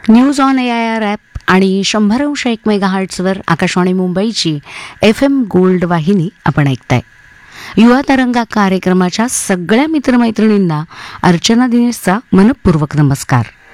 News on AIR app आणि 100.1 मेगाहर्ट्झवर आकाशवाणी मुंबईची FM gold वाहिनी आपण ऐकताय. युवा तरंगा कार्यक्रमाच्या सगळ्या मित्रमैत्रिणींना अर्चना दिनेशचा मनपूर्वक नमस्कार.